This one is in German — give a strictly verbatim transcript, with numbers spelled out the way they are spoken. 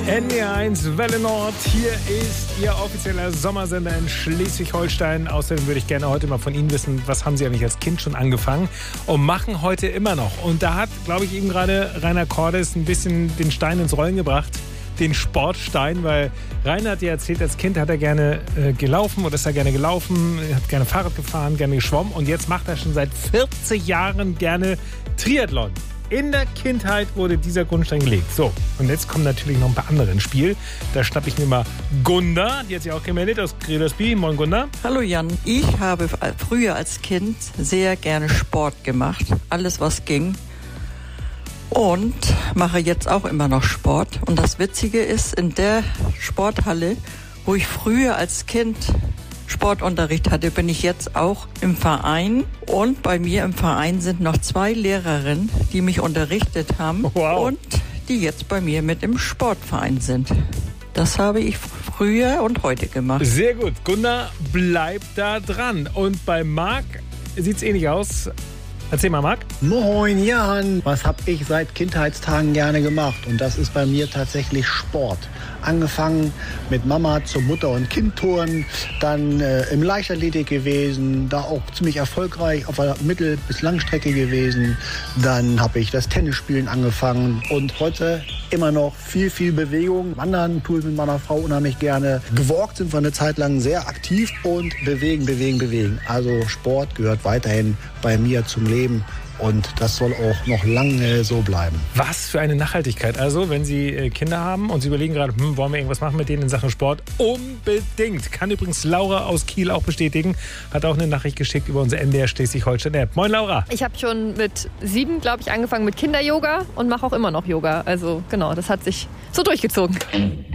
N D R eins Welle Nord, hier ist Ihr offizieller Sommersender in Schleswig-Holstein. Außerdem würde ich gerne heute mal von Ihnen wissen, was haben Sie eigentlich als Kind schon angefangen und machen heute immer noch? Und da hat, glaube ich, eben gerade Rainer Cordes ein bisschen den Stein ins Rollen gebracht, den Sportstein, weil Rainer hat ja erzählt, als Kind hat er gerne äh, gelaufen oder ist er gerne gelaufen, hat gerne Fahrrad gefahren, gerne geschwommen und jetzt macht er schon seit vierzig Jahren gerne Triathlon. In der Kindheit wurde dieser Grundstein gelegt. So, und jetzt kommen natürlich noch ein paar andere ins Spiel. Da schnappe ich mir mal Gunda, die hat sich auch gemeldet aus Gredersby. Moin Gunda. Hallo Jan. Ich habe früher als Kind sehr gerne Sport gemacht. Alles, was ging. Und mache jetzt auch immer noch Sport. Und das Witzige ist, in der Sporthalle, wo ich früher als Kind Sportunterricht hatte, bin ich jetzt auch im Verein. Und bei mir im Verein sind noch zwei Lehrerinnen, die mich unterrichtet haben. Wow. Und die jetzt bei mir mit im Sportverein sind. Das habe ich früher und heute gemacht. Sehr gut. Gunda, bleib da dran. Und bei Marc sieht es ähnlich aus. Erzähl mal, Marc. Moin, Jan. Was habe ich seit Kindheitstagen gerne gemacht? Und das ist bei mir tatsächlich Sport. Angefangen mit Mama zum Mutter- und Kindtouren, dann äh, im Leichtathletik gewesen, da auch ziemlich erfolgreich auf der Mittel- bis Langstrecke gewesen. Dann habe ich das Tennisspielen angefangen und heute immer noch viel, viel Bewegung. Wandern tue ich mit meiner Frau unheimlich gerne. Gewalkt sind wir eine Zeit lang sehr aktiv und bewegen, bewegen, bewegen. Also Sport gehört weiterhin bei mir zum Leben. Und das soll auch noch lange so bleiben. Was für eine Nachhaltigkeit. Also, wenn Sie äh, Kinder haben und Sie überlegen gerade, hm, wollen wir irgendwas machen mit denen in Sachen Sport? Unbedingt. Kann übrigens Laura aus Kiel auch bestätigen. Hat auch eine Nachricht geschickt über unsere N D R Schleswig-Holstein-App. Moin, Laura. Ich habe schon mit sieben, glaube ich, angefangen mit Kinder-Yoga und mache auch immer noch Yoga. Also, genau, das hat sich so durchgezogen.